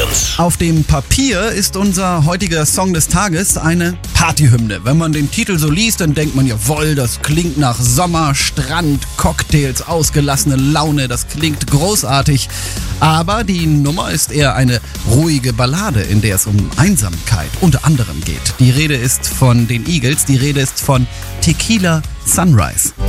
Plus. Auf dem Papier ist unser heutiger Song des Tages eine Partyhymne. Wenn man den Titel so liest, dann denkt man, jawohl, das klingt nach Sommer, Strand, Cocktails, ausgelassene Laune, das klingt großartig. Aber die Nummer ist eher eine ruhige Ballade, in der es um Einsamkeit unter anderem geht. Die Rede ist von den Eagles, die Rede ist von Tequila Sunrise.